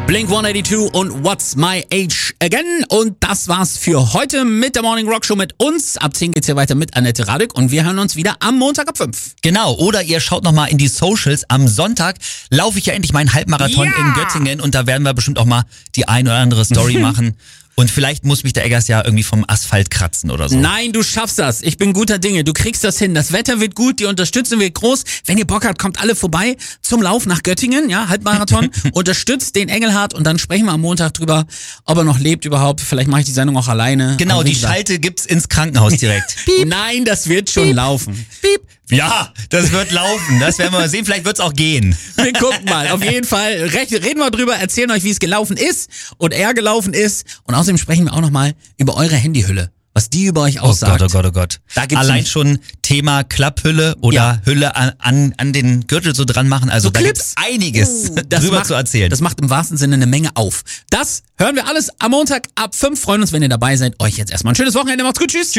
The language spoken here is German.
Blink-182 und What's My Age Again. Und das war's für heute mit der Morning Rock Show mit uns. Ab 10 geht's hier weiter mit Annette Radek und wir hören uns wieder am Montag ab 5. Genau, oder ihr schaut nochmal in die Socials. Am Sonntag laufe ich ja endlich meinen Halbmarathon in Göttingen und da werden wir bestimmt auch mal die ein oder andere Story machen. Und vielleicht muss mich der Eggers ja irgendwie vom Asphalt kratzen oder so. Nein, du schaffst das. Ich bin guter Dinge. Du kriegst das hin. Das Wetter wird gut, die Unterstützung wird groß. Wenn ihr Bock habt, kommt alle vorbei zum Lauf nach Göttingen, ja, Halbmarathon. Unterstützt den Engelhardt und dann sprechen wir am Montag drüber, ob er noch lebt überhaupt. Vielleicht mache ich die Sendung auch alleine. Genau, die Schalte gibt's ins Krankenhaus direkt. Piep. Nein, das wird schon laufen. Piep. Ja, das wird laufen. Das werden wir mal sehen. Vielleicht wird's auch gehen. Wir gucken mal. Auf jeden Fall reden wir drüber, erzählen euch, wie es gelaufen ist und er gelaufen ist. Und außerdem sprechen wir auch nochmal über eure Handyhülle. Was die über euch aussagt. Oh Gott, oh Gott, oh Gott. Da gibt's allein schon Thema Klapphülle oder Hülle an den Gürtel so dran machen. Also so da gibt's einiges drüber zu erzählen. Das macht im wahrsten Sinne eine Menge auf. Das hören wir alles am Montag ab 5. Freuen uns, wenn ihr dabei seid. Euch jetzt erstmal ein schönes Wochenende. Macht's gut. Tschüss.